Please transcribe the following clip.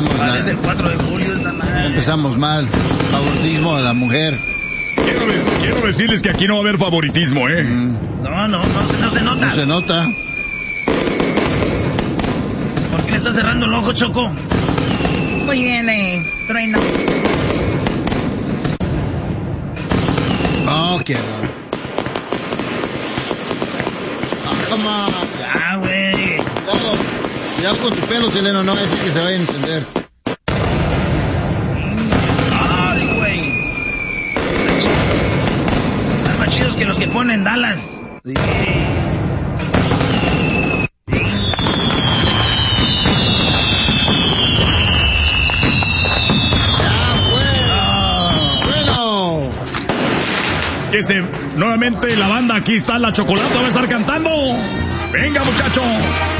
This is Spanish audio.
empezamos mal. Parece el 4 de julio, está mal. Empezamos mal. Favoritismo a la mujer. Quiero decirles que aquí no va a haber favoritismo, ¿eh? No se nota. No se nota. ¿Por qué le está cerrando el ojo, Choco? Muy bien, Trueno. Oh, qué toma. Ah, güey. Cuidado con tu pelo, Seleno, no es que se vaya a encender. Ay, güey. Están más chidos que los que ponen Dallas. Sí. Nuevamente la banda, aquí está la Chocolata, va a estar cantando. Venga, muchacho.